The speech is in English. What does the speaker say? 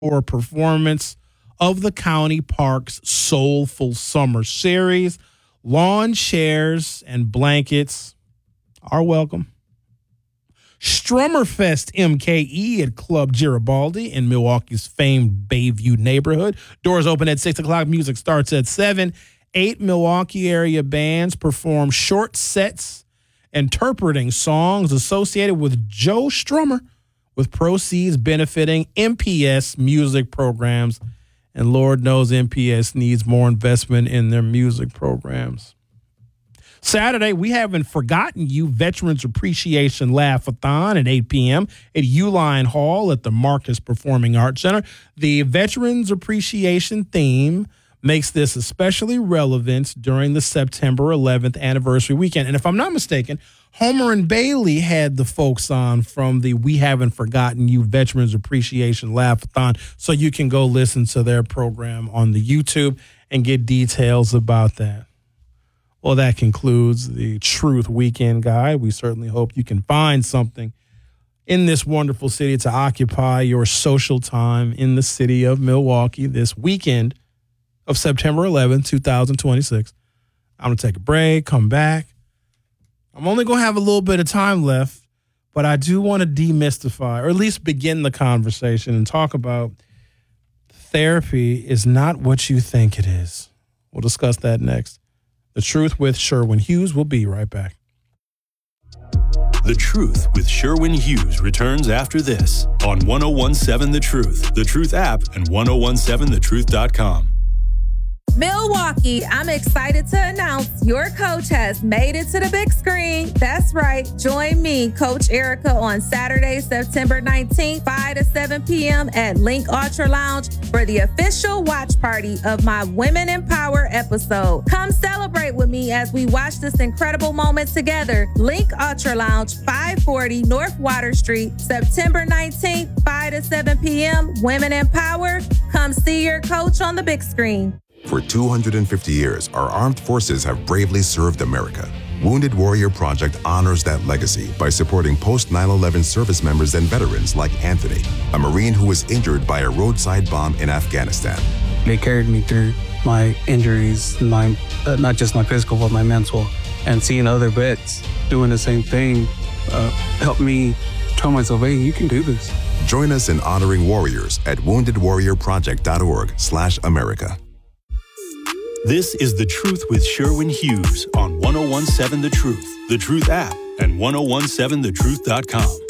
for a performance of the County Park's Soulful Summer Series. Lawn chairs and blankets are welcome. Strummerfest MKE at Club Garibaldi in Milwaukee's famed Bayview neighborhood. Doors open at 6 o'clock. Music starts at 7. 8 Milwaukee area bands perform short sets interpreting songs associated with Joe Strummer, with proceeds benefiting MPS music programs. And Lord knows MPS needs more investment in their music programs. Saturday, we haven't forgotten you. Veterans Appreciation Laugh-a-thon at 8 p.m. at Uline Hall at the Marcus Performing Arts Center. The Veterans Appreciation theme makes this especially relevant during the September 11th anniversary weekend. And if I'm not mistaken, Homer and Bailey had the folks on from the We Haven't Forgotten You Veterans Appreciation Laugh-a-thon, so you can go listen to their program on the YouTube and get details about that. Well, that concludes the Truth Weekend Guide. We certainly hope you can find something in this wonderful city to occupy your social time in the city of Milwaukee this weekend of September 11th, 2026. I'm going to take a break, come back. I'm only going to have a little bit of time left, but I do want to demystify, or at least begin the conversation and talk about therapy is not what you think it is. We'll discuss that next. The Truth with Sherwin Hughes. Will be right back. The Truth with Sherwin Hughes returns after this on 1017 The Truth, The Truth app, and 1017thetruth.com. Milwaukee, I'm excited to announce your coach has made it to the big screen. That's right. Join me, Coach Erica, on Saturday, September 19th, 5 to 7 p.m. at Link Ultra Lounge for the official watch party of my Women in Power episode. Come celebrate with me as we watch this incredible moment together. Link Ultra Lounge, 540 North Water Street, September 19th, 5 to 7 p.m. Women in Power. Come see your coach on the big screen. For 250 years, our armed forces have bravely served America. Wounded Warrior Project honors that legacy by supporting post-9/11 service members and veterans like Anthony, a Marine who was injured by a roadside bomb in Afghanistan. They carried me through my injuries, not just my physical, but my mental. And seeing other vets doing the same thing helped me tell myself, hey, you can do this. Join us in honoring warriors at woundedwarriorproject.org/America. This is The Truth with Sherwin Hughes on 1017 The Truth, The Truth app, and 1017thetruth.com.